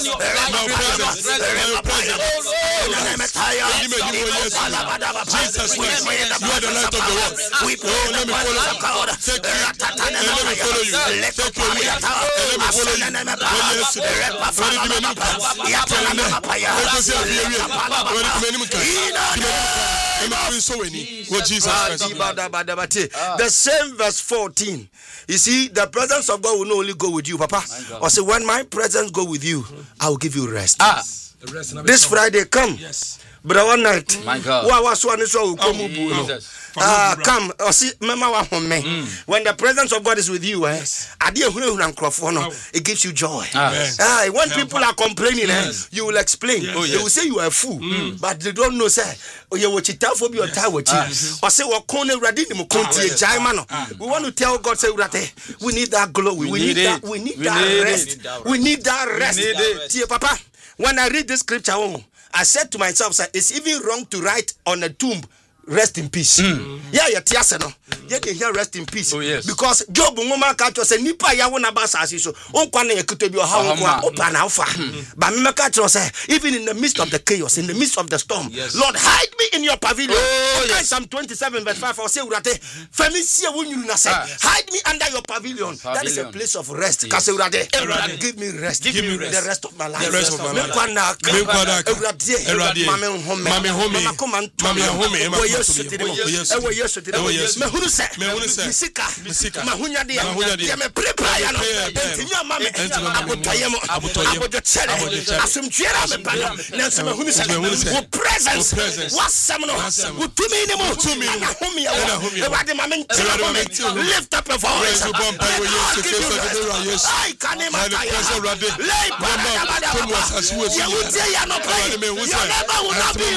Jesus Christ, you are the light of the world. Let me follow you. Take you. Let me follow you. Take your way. Let me follow you. The same verse 14. You see, the presence of God will not only go with you, Papa. Or say, when my presence go with you, I will give you rest. This Friday, come. Yes. But one night, my God. Come, or see, Mama, when the presence of God is with you, it gives you joy. When people are complaining, you will explain. They will say you are a fool, but they don't know, say, you will tell for your time. Or say, we want to tell God, say, we need that glory, we need that rest. We need that rest. Dear Papa, when I read this scripture, I said to myself, it's even wrong to write on a tomb, rest in peace. Yeah, no. Yeah, they hear rest in peace. Oh, yes. Because Job woman catch us and nipa ya wona basa so on kwane ekuto bi how open alpha. But me catch us even in the midst of the chaos, in the midst of the storm, Lord, hide me in your pavilion. Psalm 27 verse 5 I say urate femicia wonu na say hide me under your pavilion. That is a place of rest. Cause urate give me rest. Give me rest. The rest of my life. The rest of my life. Misika mahunya dia me prepare no entinya mame abotoyemo abodochere asumtwera me bana nanso mahunu se wo presence wasam no wo tumi ni mo home ya wade mame lift up your voice I can imagine lay bana ya utie ya no pray you never will not be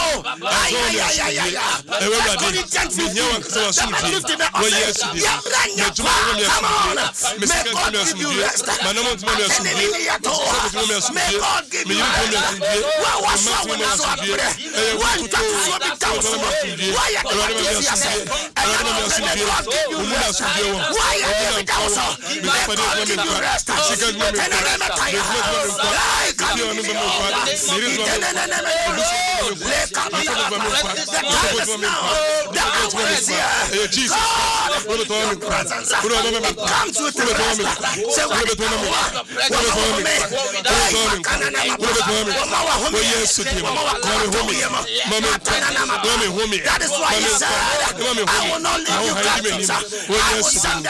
That is why he said, I will not leave you captives. I will send the